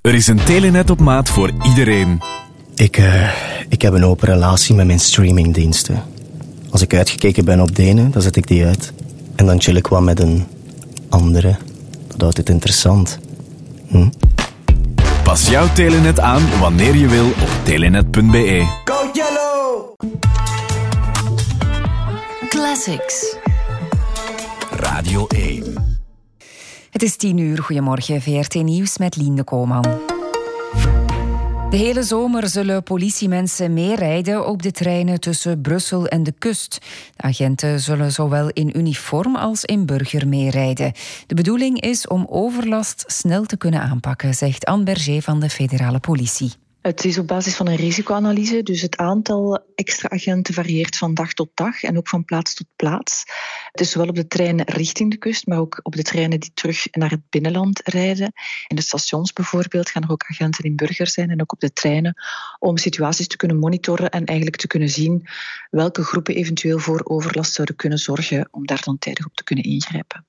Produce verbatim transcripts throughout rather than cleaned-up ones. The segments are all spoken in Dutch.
Er is een Telenet op maat voor iedereen. Ik, uh, ik heb een open relatie met mijn streamingdiensten. Als ik uitgekeken ben op de ene, dan zet ik die uit. En dan chill ik wat met een andere. Dat houdt het interessant. Hm? Pas jouw Telenet aan wanneer je wil op telenet punt b e. Go Yellow! Classics. Radio één. Het is tien uur. Goedemorgen, V R T Nieuws met Lien Koolman. De hele zomer zullen politiemensen meerijden op de treinen tussen Brussel en de kust. De agenten zullen zowel in uniform als in burger meerijden. De bedoeling is om overlast snel te kunnen aanpakken, zegt Anne Berger van de federale politie. Het is op basis van een risicoanalyse, dus het aantal extra agenten varieert van dag tot dag en ook van plaats tot plaats. Het is zowel op de treinen richting de kust, maar ook op de treinen die terug naar het binnenland rijden. In de stations bijvoorbeeld gaan er ook agenten in burger zijn en ook op de treinen om situaties te kunnen monitoren en eigenlijk te kunnen zien welke groepen eventueel voor overlast zouden kunnen zorgen om daar dan tijdig op te kunnen ingrijpen.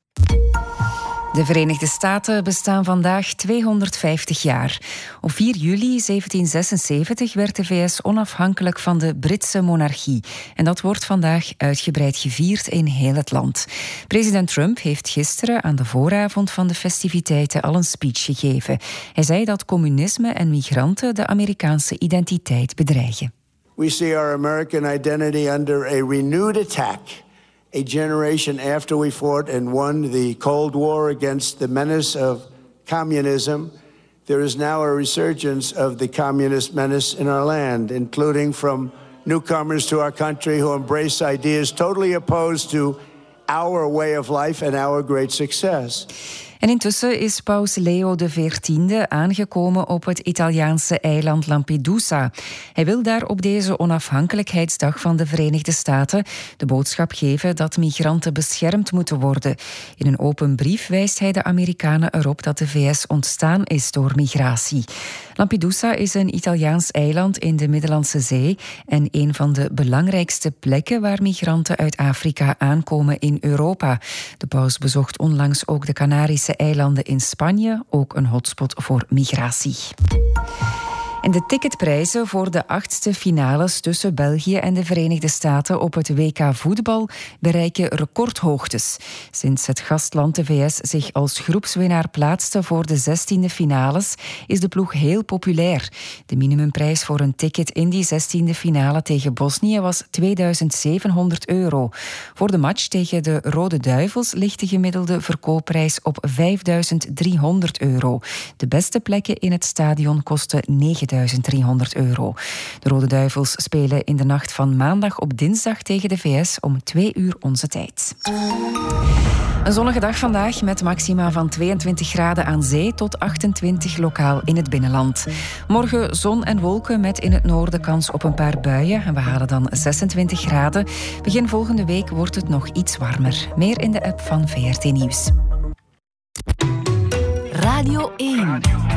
De Verenigde Staten bestaan vandaag tweehonderdvijftig jaar. Op vier juli zeventien zesenzeventig werd de V S onafhankelijk van de Britse monarchie. En dat wordt vandaag uitgebreid gevierd in heel het land. President Trump heeft gisteren aan de vooravond van de festiviteiten al een speech gegeven. Hij zei dat communisme en migranten de Amerikaanse identiteit bedreigen. We see our American identity under a renewed attack. A generation after we fought and won the Cold War against the menace of communism, there is now a resurgence of the communist menace in our land, including from newcomers to our country who embrace ideas totally opposed to our way of life and our great success. En intussen is paus Leo de veertiende aangekomen op het Italiaanse eiland Lampedusa. Hij wil daar op deze onafhankelijkheidsdag van de Verenigde Staten de boodschap geven dat migranten beschermd moeten worden. In een open brief wijst hij de Amerikanen erop dat de V S ontstaan is door migratie. Lampedusa is een Italiaans eiland in de Middellandse Zee en een van de belangrijkste plekken waar migranten uit Afrika aankomen in Europa. De paus bezocht onlangs ook de Canarische eilanden in Spanje, ook een hotspot voor migratie. En de ticketprijzen voor de achtste finales tussen België en de Verenigde Staten op het W K voetbal bereiken recordhoogtes. Sinds het gastland de V S zich als groepswinnaar plaatste voor de zestiende finales, is de ploeg heel populair. De minimumprijs voor een ticket in die zestiende finale tegen Bosnië was tweeduizend zevenhonderd euro. Voor de match tegen de Rode Duivels ligt de gemiddelde verkoopprijs op vijfduizend driehonderd euro. De beste plekken in het stadion kosten negenduizend driehonderd euro. De Rode Duivels spelen in de nacht van maandag op dinsdag tegen de V S om twee uur onze tijd. Een zonnige dag vandaag met maxima van tweeëntwintig graden aan zee tot achtentwintig lokaal in het binnenland. Morgen zon en wolken met in het noorden kans op een paar buien en we halen dan zesentwintig graden. Begin volgende week wordt het nog iets warmer. Meer in de app van V R T Nieuws. Radio één.